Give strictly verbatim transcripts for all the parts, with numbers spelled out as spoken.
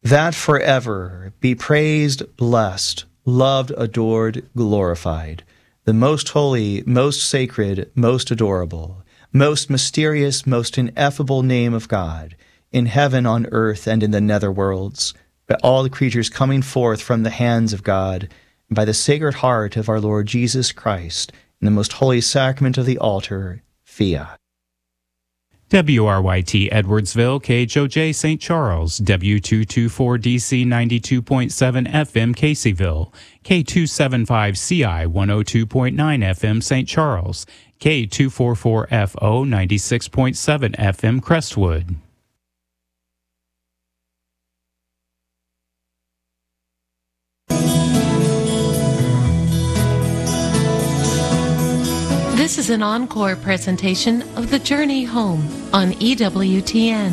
that forever be praised, blessed, loved, adored, glorified, the most holy, most sacred, most adorable, most mysterious, most ineffable name of God, in heaven, on earth, and in the nether worlds, by all the creatures coming forth from the hands of God, and by the sacred heart of our Lord Jesus Christ, in the most holy sacrament of the altar, Fiat. W R Y T Edwardsville, K H O J Saint Charles, W two twenty-four D C ninety-two point seven F M Caseyville, K two seventy-five C I one oh two point nine F M Saint Charles, K two forty-four F O ninety-six point seven F M Crestwood. This is an encore presentation of The Journey Home on E W T N.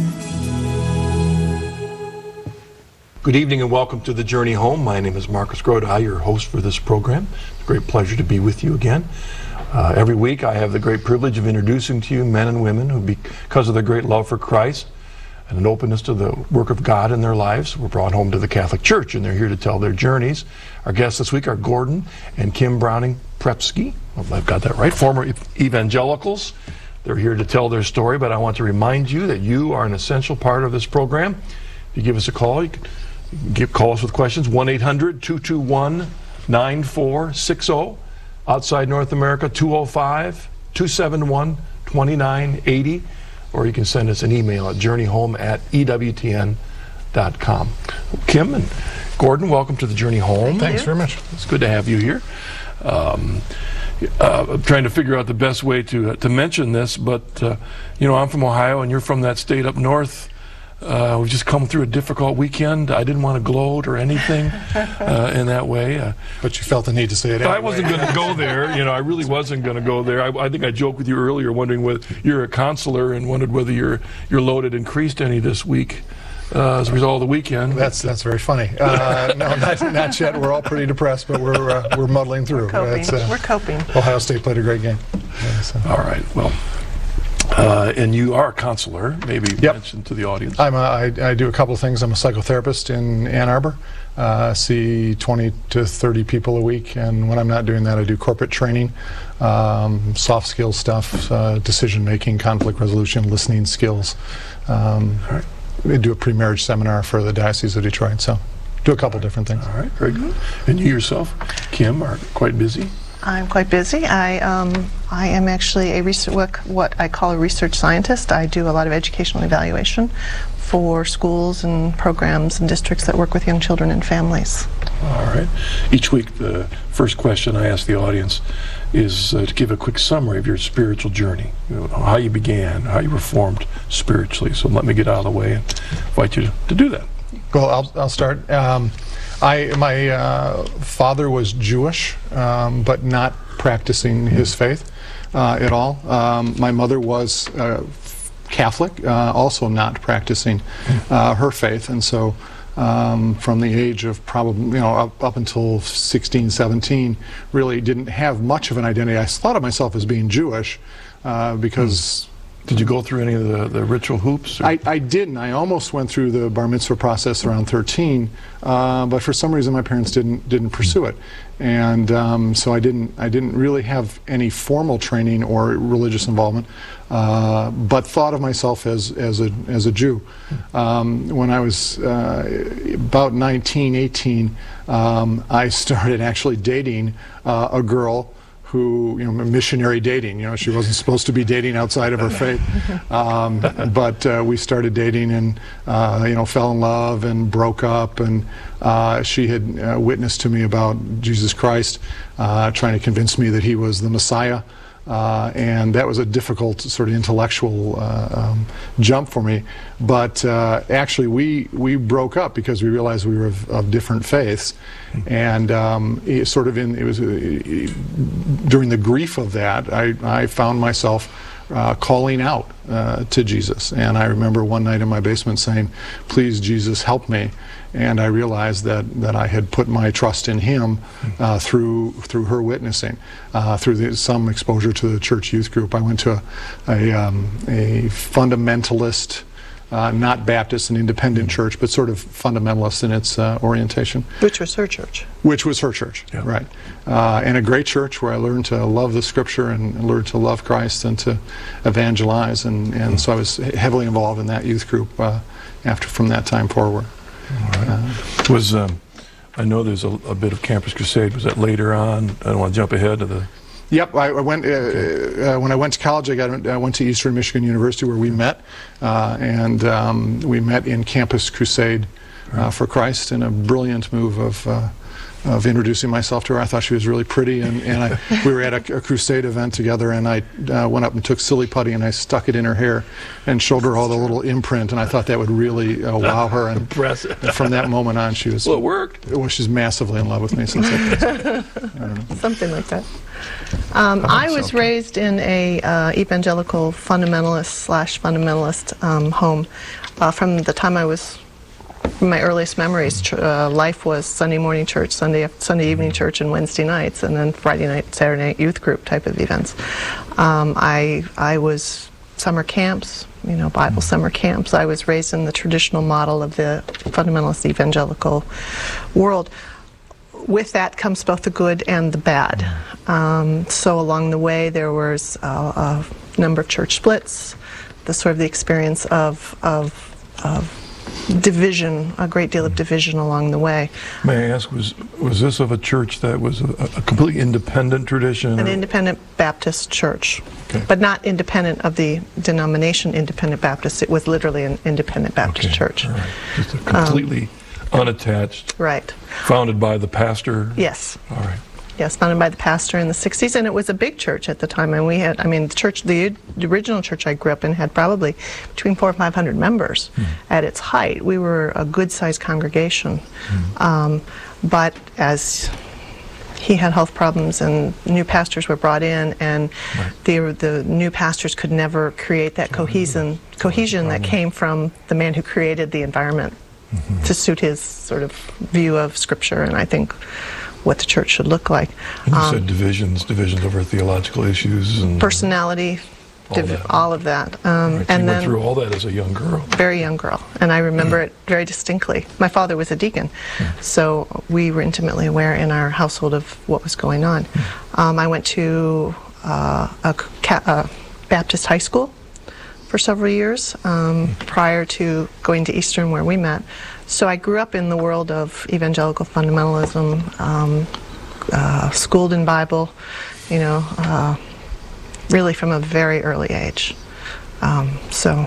Good evening and welcome to The Journey Home. My name is Marcus Grodi, your host for this program. It's a great pleasure to be with you again. Uh, every week I have the great privilege of introducing to you men and women who, because of their great love for Christ and an openness to the work of God in their lives, were brought home to the Catholic Church, and they're here to tell their journeys. Our guests this week are Gordon and Kim Browning Prepsky. I've got that right, former evangelicals. They're here to tell their story, but I want to remind you that you are an essential part of this program. If you give us a call, you can give, call us with questions, one eight hundred two two one nine four six zero. Outside North America, two oh five two seven one two nine eight zero. Or you can send us an email at journeyhome at E W T N dot com. Kim and Gordon, welcome to The Journey Home. Thanks very much. It's good to have you here. Um, uh, I'm trying to figure out the best way to uh, to mention this, but uh, you know, I'm from Ohio and you're from that state up north. Uh, we've just come through a difficult weekend. I didn't want to gloat or anything uh, in that way. Uh, but you felt the need to say it anyway. I wasn't going to go there. You know, I really wasn't going to go there. I, I think I joked with you earlier, wondering whether you're a counselor and wondered whether your your load had increased any this week uh, as a result of the weekend. That's that's very funny. Uh, no, not, not yet. We're all pretty depressed, but we're uh, we're muddling through. We're coping. Uh, we're coping. Ohio State played a great game. Yeah, so. All right. Well. Uh, and you are a counselor, maybe yep. mention to the audience. I'm a, I, I do a couple of things. I'm a psychotherapist in Ann Arbor. Uh, see twenty to thirty people a week, and when I'm not doing that, I do corporate training, um, soft skills stuff, uh, decision making, conflict resolution, listening skills. Um, All right. We do a pre-marriage seminar for the Diocese of Detroit, so do a couple different things. All right, very good. And you yourself, Kim, are quite busy? I'm quite busy. I um, I am actually a research, what, what I call a research scientist. I do a lot of educational evaluation for schools and programs and districts that work with young children and families. All right. Each week, the first question I ask the audience is uh, to give a quick summary of your spiritual journey, you know, how you began, how you were formed spiritually. So let me get out of the way and invite you to, to do that. Well, I'll, I'll start. Um, I, my uh, father was Jewish, um, but not practicing his faith uh, at all. Um, my mother was uh, Catholic, uh, also not practicing uh, her faith, and so um, from the age of probably, you know, up, up until sixteen, seventeen, really didn't have much of an identity. I thought of myself as being Jewish uh, because... Did you go through any of the, the ritual hoops? I, I didn't. I almost went through the bar mitzvah process around thirteen, uh, but for some reason my parents didn't didn't pursue it, and um, so I didn't I didn't really have any formal training or religious involvement, uh, but thought of myself as as a as a Jew. Um, when I was uh, about nineteen, eighteen, um, I started actually dating uh, a girl who, you know, missionary dating. You know, she wasn't supposed to be dating outside of her faith, um, but uh, we started dating and, uh, you know, fell in love and broke up. And uh, she had uh, witnessed to me about Jesus Christ, uh, trying to convince me that he was the Messiah. Uh, and that was a difficult sort of intellectual uh, um, jump for me. But uh, actually, we we broke up because we realized we were of, of different faiths, and um, it sort of in it was uh, during the grief of that, I I found myself uh, calling out uh, to Jesus. And I remember one night in my basement saying, "Please, Jesus, help me." And I realized that, that I had put my trust in him uh, through through her witnessing, uh, through the, some exposure to the church youth group. I went to a, a, um, a fundamentalist uh, not Baptist, an independent church, but sort of fundamentalist in its uh, orientation. Which was her church. Which was her church, Yeah. right. Uh, and a great church where I learned to love the Scripture and learned to love Christ and to evangelize. And, and so I was heavily involved in that youth group uh, after from that time forward. All right. Uh, was um, I know there's a, a bit of Campus Crusade. Was that later on? I don't want to jump ahead to the... Yep, I, I went uh, uh, when I went to college. I got I went to Eastern Michigan University where we met, uh, and um, we met in Campus Crusade uh, for Christ in a brilliant move of uh, of introducing myself to her. I thought she was really pretty, and, and I, we were at a, a crusade event together, and I uh, went up and took silly putty and I stuck it in her hair and showed her all the little imprint, and I thought that would really uh, wow her. And, Impressive. and from that moment on, she was Well, it worked. Well, she's massively in love with me since that. I don't know. Something like that. Um, I was something. raised in a uh, evangelical fundamentalist slash fundamentalist um, home. Uh, from the time I was, from my earliest memories, tr uh, life was Sunday morning church, Sunday Sunday evening church, and Wednesday nights, and then Friday night, Saturday night youth group type of events. Um, I I was summer camps, you know, Bible summer camps. I was raised in the traditional model of the fundamentalist evangelical world. With that comes both the good and the bad. Um, so along the way there was uh, a number of church splits, the sort of the experience of, of, of division, a great deal of division along the way. May I ask, was was this of a church that was a, a completely independent tradition? An or- independent Baptist church, Okay. but not independent of the denomination Independent Baptist. It was literally an independent Baptist Okay, church. all right. Just a completely unattached, Right. founded by the pastor? Yes. All right. Yes, founded by the pastor in the sixties, and it was a big church at the time. And we had, I mean, the church, the, the original church I grew up in had probably between four and five hundred members Mm. at its height. We were a good-sized congregation, Mm. um, but as he had health problems and new pastors were brought in, and Right. the the new pastors could never create that cohesion cohesion that came from the man who created the environment Mm-hmm. to suit his sort of view of Scripture, and I think what the church should look like. And you Um, said divisions, divisions over theological issues and personality, All div- that. all of that. Um, Right, you and went then through all that as a young girl. very young girl, and I remember it very distinctly. My father was a deacon, so we were intimately aware in our household of what was going on. Um, I went to uh, a ca- uh, Baptist high school for several years um, prior to going to Eastern, where we met. So I grew up in the world of evangelical fundamentalism, um, uh, schooled in Bible, you know, uh, really from a very early age. Um, so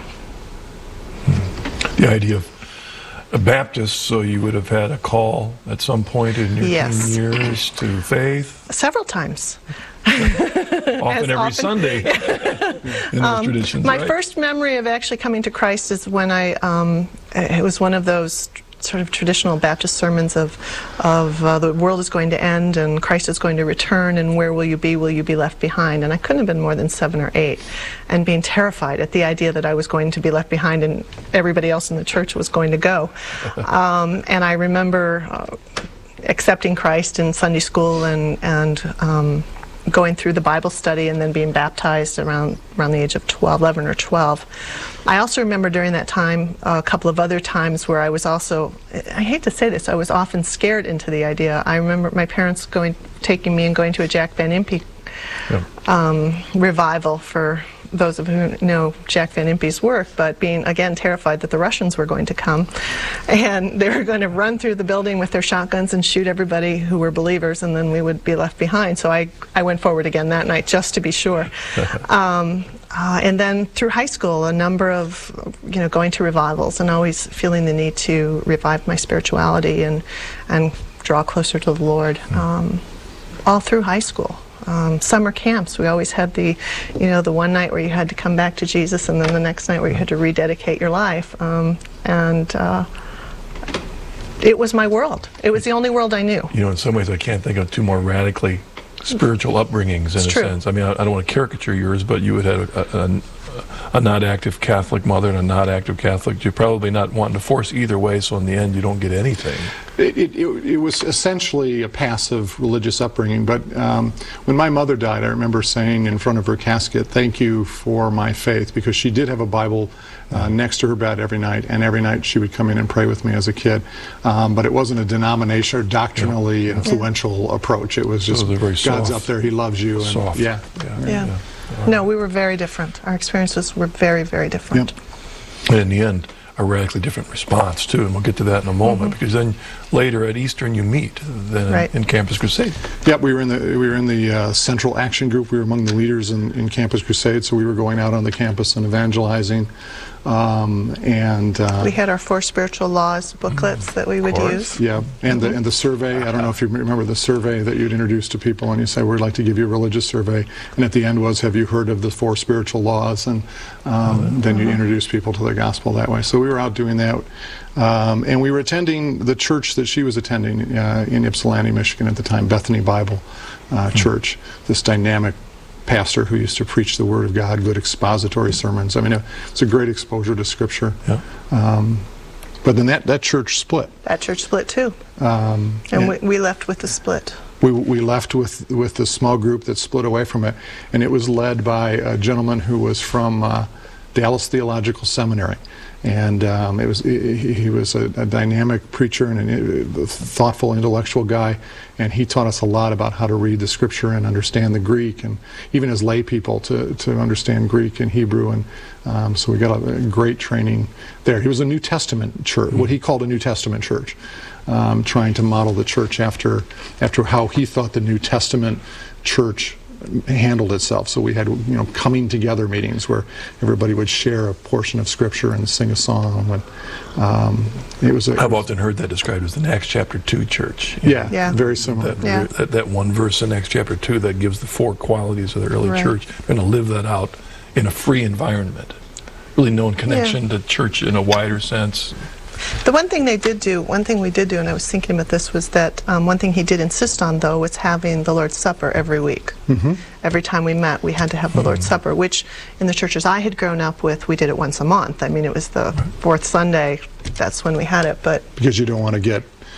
The idea of a Baptist, so you would have had a call at some point in your Yes. teen years to faith, several times. often every often- Sunday in those traditions, My right? first memory of actually coming to Christ is when I, um, it was one of those sort of traditional Baptist sermons of, of uh, the world is going to end and Christ is going to return, and where will you be? Will you be left behind? And I couldn't have been more than seven or eight, and being terrified at the idea that I was going to be left behind and everybody else in the church was going to go. Um, and I remember uh, accepting Christ in Sunday school and, and um, going through the Bible study and then being baptized around around the age of twelve, eleven or twelve. I also remember during that time a couple of other times where I was also, I hate to say this, I was often scared into the idea. I remember my parents going, taking me and going to a Jack Van Impe Yeah. um, revival, for those of you who know Jack Van Impe's work, but being again terrified that the Russians were going to come and they were going to run through the building with their shotguns and shoot everybody who were believers, and then we would be left behind. So I, I went forward again that night just to be sure. um, uh, and then through high school, a number of, you know, going to revivals and always feeling the need to revive my spirituality and, and draw closer to the Lord, um, all through high school. Um, summer camps, we always had the, you know, the one night where you had to come back to Jesus, and then the next night where you had to rededicate your life. Um, and uh, it was my world. It was the only world I knew. You know, in some ways, I can't think of two more radically spiritual upbringings in It's a true. sense. I mean, I, I don't want to caricature yours, but you had a, a, a not active Catholic mother and a not active Catholic, you're probably not wanting to force either way, so in the end you don't get anything. It, it, it, it was essentially a passive religious upbringing, but um, when my mother died, I remember saying in front of her casket, "Thank you for my faith," because she did have a Bible uh, next to her bed every night, and every night she would come in and pray with me as a kid. Um, but it wasn't a denomination or doctrinally yeah. influential yeah. approach. It was just, so very God's soft. up there, He loves you. And Soft. Yeah. Yeah. Yeah. yeah. yeah. No, we were very different. Our experiences were very, very different. Yep. And in the end, a radically different response too, and we'll get to that in a moment. Mm-hmm. Because then later at Eastern you meet then Right. in, in Campus Crusade. Yeah, we were in the we were in the uh, Central Action Group. We were among the leaders in, in Campus Crusade, so we were going out on the campus and evangelizing. Um, and uh, We had our four spiritual laws booklets that we would course. use. yeah, and the and the survey. I don't know if you remember the survey that you'd introduce to people, and you say, "We'd like to give you a religious survey." And at the end was, "Have you heard of the four spiritual laws?" And um, then you introduce people to the gospel that way. So we were out doing that, um, and we were attending the church that she was attending uh, in Ypsilanti, Michigan at the time, Bethany Bible uh, Church. This dynamic pastor who used to preach the Word of God, good expository sermons. I mean, it's a great exposure to Scripture. Yeah. Um, but then that, that church split. That church split too. Um, And we, we left with the split. we, we left with, with the small group that split away from it, and it was led by a gentleman who was from uh, Dallas Theological Seminary. And um, it was he, he was a, a dynamic preacher and a, a thoughtful, intellectual guy, and he taught us a lot about how to read the Scripture and understand the Greek, and even as lay people to, to understand Greek and Hebrew. And um, so we got a, a great training there. He was a New Testament church, what he called a New Testament church, um, trying to model the church after after how he thought the New Testament church handled itself. So we had, you know, coming together meetings where everybody would share a portion of Scripture and sing a song. And, um, it was. A, I've often heard that described as the Acts chapter two church. Yeah, Yeah. very similar. That, Yeah. that, that one verse in Acts chapter two that gives the four qualities of the early Right. church, and to live that out in a free environment. Really no connection Yeah. to church in a wider sense. The one thing they did do, one thing we did do, and I was thinking about this, was that um, one thing he did insist on, though, was having the Lord's Supper every week. Mm-hmm. Every time we met, we had to have the Lord's Supper, which in the churches I had grown up with, we did it once a month. I mean, it was the fourth Sunday, that's when we had it, but Because you don't want to get